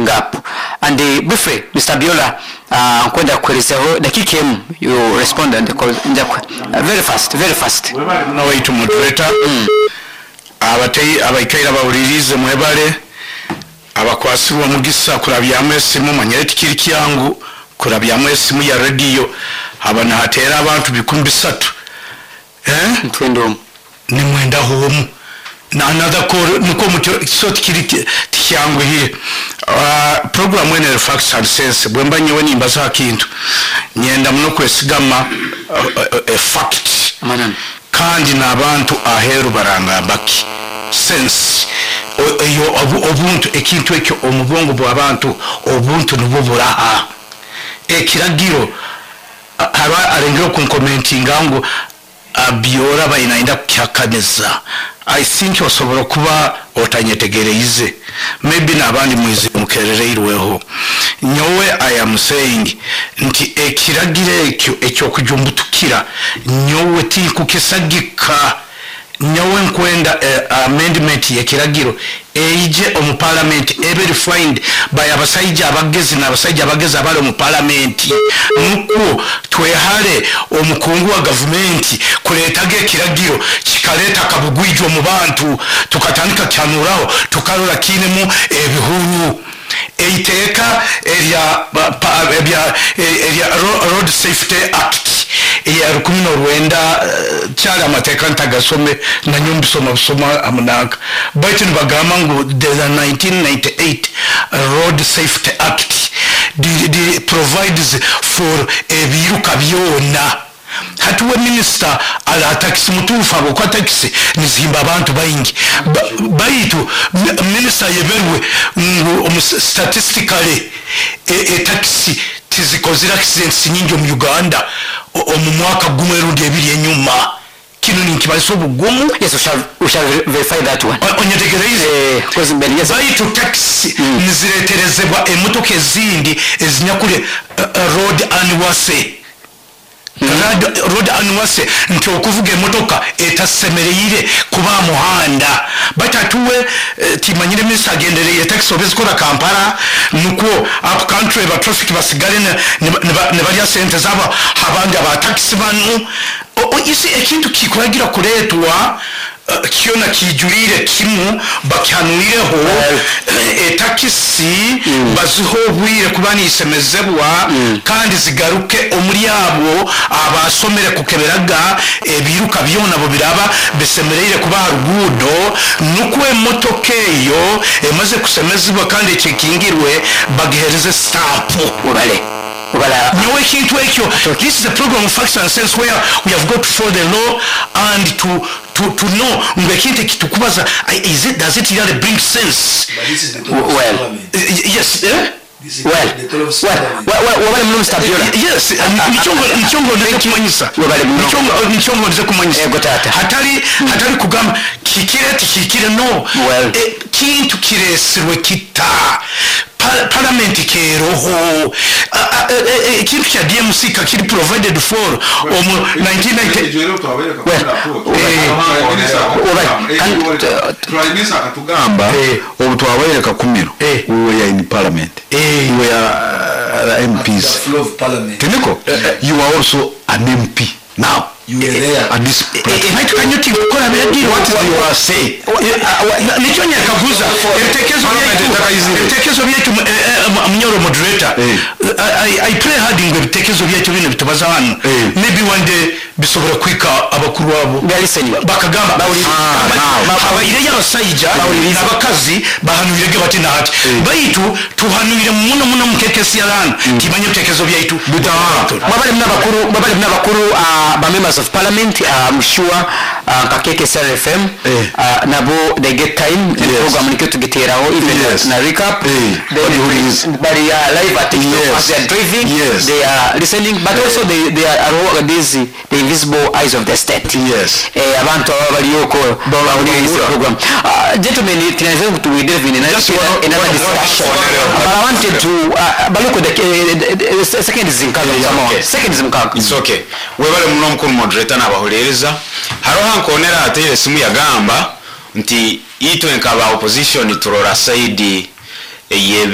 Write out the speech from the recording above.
following up. And briefly, Mr. Biola, kwenda kuelezeho dakika you respond and very fast. No way to moderator. Abaikaira bawulirize mwebale abakwasibwa mugisa kurabya amesimu manyereti kiri kyangu kurabya amesimu ya radio abana hatera abantu 300 ntwendo ni mwenda homu na another call niko muto sort kiri kyangu here program when facts and sense bwemba nyewe nimbaza kintu nyenda muno kwesigama a fact manana kandi nabantu aheru baranga baki sense eyo obuntu ekintu ekyo omubongo bw'abantu obuntu nububuraha ekiragiro aba arengero ku commenting ngo Biola bayinainda kyakaneza. I think wasobora kuba otanyetegereize maybe nabandi mwizi mukerereirweho nyowe I am saying nti ekiragire ekyo kujumbutukira nyowe tikukesagika nyowe nkwenda amendment yekiragiro eije omu parliament ebe find by abasajja abagezi n'abasajja abagezi abale mu parliament nuko twehale omukungu wa government kuletage ekiragiro kikaleta kabugwijjo mu bantu tukatandika kyanuraho tukalora kinemu ebihuru eiteka eria road safety act ya 19 cyala amateka ntagasome na nyumbisoma busoma amunaka baitu bagama ngo the 1998 road safety act provides for ebiruka byona hatuwe minister ala taxi mutufa kwa taxi nizimba abantu bayingi baitu minister yeberwe ngo statistically taxi tizikozira accidents nyingi mu Uganda mu mwaka gumwe rundi ebiri enyuma kino ni kibaso bugumu. Yes, we shall verify that one. Onyetegereze because yes baitu taxi nizireterezebwa emotoke zindi ezinyakule road anniversary road anniversary nti okuvuga emotoka etasemereire kuba muhanda batatuwe timanyire minister agendereye taxi obezikora Kampala nuko up country ba traffic basigale ne bali sente zaba habanga ba taxi banu isi ekintu kikuragira kuletwa kiona kijulire kimu bakyanuireho etakisi baziho bwire kubani isemezebwa kandi zigaruke omuri abo abasomere kukeberaga ebiruka byona bo biraba besemerere kuba rugudo nukwe motokeyo emaze kusemezebwa kandi chekingirwe bagihereze stamp ubale nyowe kintu ekyo. This is a program of facts and sense where we have got to follow the law and to know ngekinte kitukubaza does it really bring sense. But this is the well yes wabale mno Mr. Biola yes nichongo ndeze kumanyisa nichongo ndeze kumanyisa gotata hatari kugamba kikire no kintu kiresirwe kita parliament keroho kintu kya DMC kakiri provided for 1990 akatugamba obutwabayeka kumiro we ya in parliament we are MPs teniko you are also an MP now you are there at this can you think what you are saying nichonya kaguza ebitekezo byetu mnyoro moderator I pray hard ngo ebitekezo byetu bino bitubaza hano maybe one day bisobora kwika abakuru wabo bakagamba abayire y'abasayija n'abakazi bahanurire bati nahati baitu tuhanurire muno mukekesi yarana timanye ibitekezo byetu babale n'abakuru ba members of parliament I'm sure kakeke SRFM nabo they get time the program nikyo tugiteraho even na recap but live at as they are driving they are listening but also they are these the invisible eyes of the state abantu abaliyoko this program gentlemen tunaweza to delve in another discussion but I wanted to baluko the second is mkaga it's okay webale muno mukuru moderator nabaholereza haroha nkonera atire simu yagamba nti itwe nkaba opposition turora side